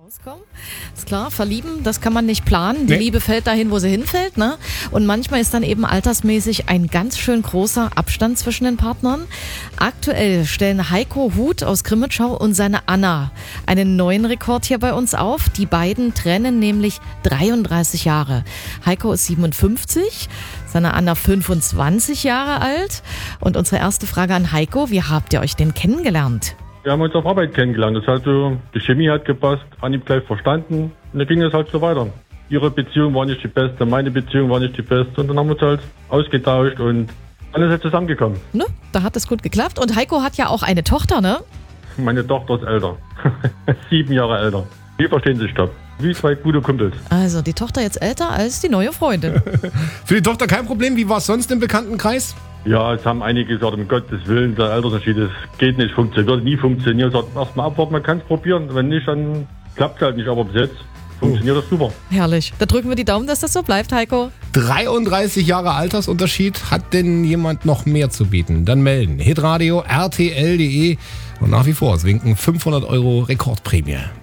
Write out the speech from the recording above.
rauskommen. Ist klar, verlieben, das kann man nicht planen. Die Liebe fällt dahin, wo sie hinfällt, ne? Und manchmal ist dann eben altersmäßig ein ganz schön großer Abstand zwischen den Partnern. Aktuell stellen Heiko Huth aus Grimmitschau und seine Anna einen neuen Rekord hier bei uns auf. Die beiden trennen nämlich 33 Jahre. Heiko ist 57, seine Anna 25 Jahre alt. Und unsere erste Frage an Heiko, wie habt ihr euch denn kennengelernt? Wir haben uns auf Arbeit kennengelernt. Das heißt so, die Chemie hat gepasst, Anhieb gleich verstanden. Und dann ging es halt so weiter. Ihre Beziehung war nicht die beste, meine Beziehung war nicht die beste. Und dann haben wir uns halt ausgetauscht und alles ist zusammengekommen. Ne? Da hat es gut geklappt. Und Heiko hat ja auch eine Tochter, ne? Meine Tochter ist älter. 7 Jahre älter. Die verstehen sich top. Wie zwei gute Kumpels. Also die Tochter jetzt älter als die neue Freundin. Für die Tochter kein Problem. Wie war es sonst im Bekanntenkreis? Ja, es haben einige gesagt, um Gottes Willen, der Altersunterschied, das geht nicht, funktioniert, wird nie funktionieren. Sagt, erstmal abwarten, man kann es probieren. Wenn nicht, dann klappt es halt nicht. Aber bis jetzt funktioniert das super. Herrlich. Da drücken wir die Daumen, dass das so bleibt, Heiko. 33 Jahre Altersunterschied. Hat denn jemand noch mehr zu bieten? Dann melden. Hitradio rtl.de. Und nach wie vor, es winken 500 € Rekordprämie.